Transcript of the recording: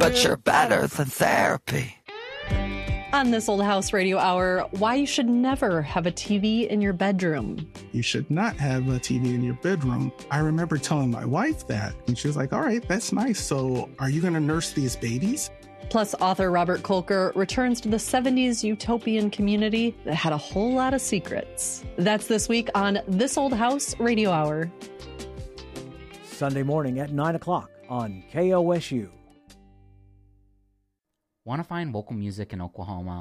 but you're better than therapy. On This Old House Radio Hour, why you should never have a TV in your bedroom. You should not have a TV in your bedroom. I remember telling my wife that, and she was like, all right, that's nice. So are you going to nurse these babies? Plus, author Robert Kolker returns to the 70s utopian community that had a whole lot of secrets. That's this week on This Old House Radio Hour. Sunday morning at 9 o'clock on KOSU. Want to find local music in Oklahoma